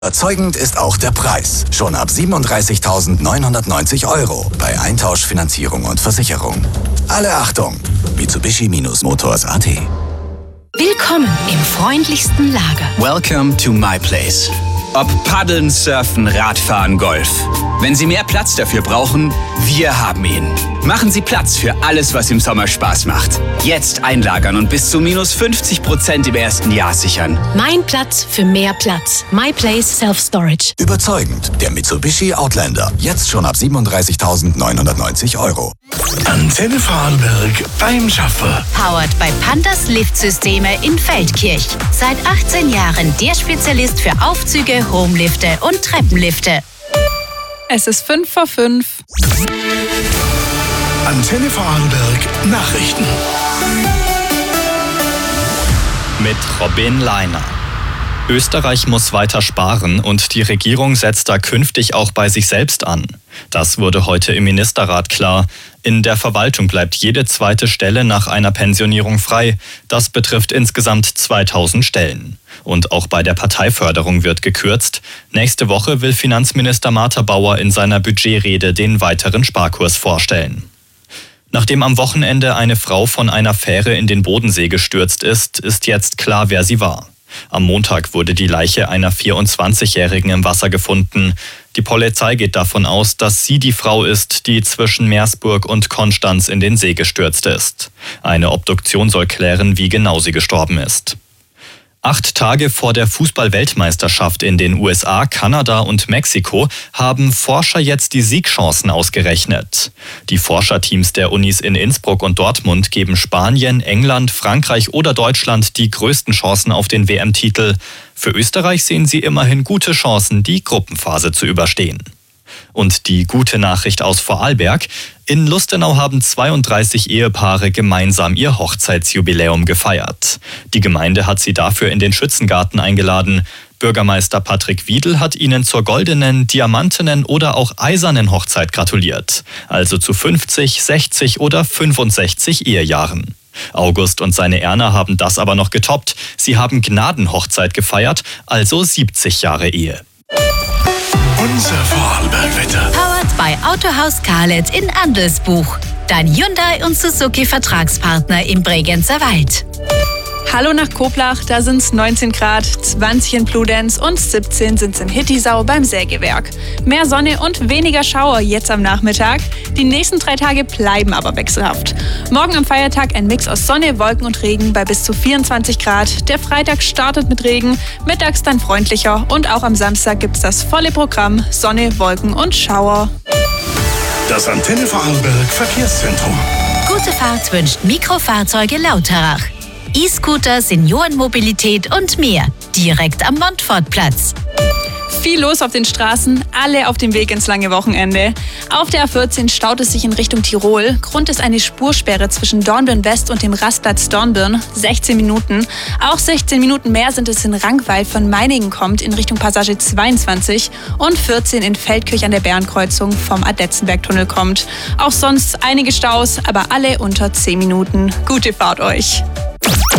Überzeugend ist auch der Preis. Schon ab 37.990 € bei Eintauschfinanzierung und Versicherung. Alle Achtung! Mitsubishi-Motors.at. Willkommen im freundlichsten Lager. Welcome to my place. Ob Paddeln, Surfen, Radfahren, Golf. Wenn Sie mehr Platz dafür brauchen, wir haben ihn. Machen Sie Platz für alles, was im Sommer Spaß macht. Jetzt einlagern und bis zu -50% im ersten Jahr sichern. Mein Platz für mehr Platz. My Place Self-Storage. Überzeugend. Der Mitsubishi Outlander. Jetzt schon ab 37.990 €. Antenne Vorarlberg beim Schaffer. Powered by Pandas Liftsysteme in Feldkirch. Seit 18 Jahren der Spezialist für Aufzüge, Homelifte und Treppenlifte. Es ist 5:05. Antenne Vorarlberg Nachrichten. Mit Robin Leiner. Österreich muss weiter sparen und die Regierung setzt da künftig auch bei sich selbst an. Das wurde heute im Ministerrat klar. In der Verwaltung bleibt jede zweite Stelle nach einer Pensionierung frei. Das betrifft insgesamt 2000 Stellen. Und auch bei der Parteiförderung wird gekürzt. Nächste Woche will Finanzminister Martha Bauer in seiner Budgetrede den weiteren Sparkurs vorstellen. Nachdem am Wochenende eine Frau von einer Fähre in den Bodensee gestürzt ist, ist jetzt klar, wer sie war. Am Montag wurde die Leiche einer 24-Jährigen im Wasser gefunden. Die Polizei geht davon aus, dass sie die Frau ist, die zwischen Meersburg und Konstanz in den See gestürzt ist. Eine Obduktion soll klären, wie genau sie gestorben ist. 8 Tage vor der Fußball-Weltmeisterschaft in den USA, Kanada und Mexiko haben Forscher jetzt die Siegchancen ausgerechnet. Die Forscherteams der Unis in Innsbruck und Dortmund geben Spanien, England, Frankreich oder Deutschland die größten Chancen auf den WM-Titel. Für Österreich sehen sie immerhin gute Chancen, die Gruppenphase zu überstehen. Und die gute Nachricht aus Vorarlberg: In Lustenau haben 32 Ehepaare gemeinsam ihr Hochzeitsjubiläum gefeiert. Die Gemeinde hat sie dafür in den Schützengarten eingeladen. Bürgermeister Patrick Wiedl hat ihnen zur goldenen, diamantenen oder auch eisernen Hochzeit gratuliert. Also zu 50, 60 oder 65 Ehejahren. August und seine Erna haben das aber noch getoppt. Sie haben Gnadenhochzeit gefeiert, also 70 Jahre Ehe. Unser Vorarlberg-Wetter. Powered by Autohaus Karlet in Andelsbuch. Dein Hyundai und Suzuki Vertragspartner im Bregenzer Wald. Hallo nach Koblach, da sind es 19 Grad, 20 in Bludenz und 17 sind es in Hittisau beim Sägewerk. Mehr Sonne und weniger Schauer jetzt am Nachmittag. Die nächsten 3 Tage bleiben aber wechselhaft. Morgen am Feiertag ein Mix aus Sonne, Wolken und Regen bei bis zu 24 Grad. Der Freitag startet mit Regen, mittags dann freundlicher und auch am Samstag gibt es das volle Programm: Sonne, Wolken und Schauer. Das Antenne Vorarlberg Verkehrszentrum. Gute Fahrt wünscht Mikrofahrzeuge Lauterach. E-Scooter, Seniorenmobilität und mehr. Direkt am Montfortplatz. Viel los auf den Straßen, alle auf dem Weg ins lange Wochenende. Auf der A14 staut es sich in Richtung Tirol. Grund ist eine Spursperre zwischen Dornbirn West und dem Rastplatz Dornbirn. 16 Minuten. Auch 16 Minuten mehr sind es in Rangweil von Meiningen kommt in Richtung Passage 22 und 14 in Feldkirch an der Bärenkreuzung vom Adetzenbergtunnel kommt. Auch sonst einige Staus, aber alle unter 10 Minuten. Gute Fahrt euch.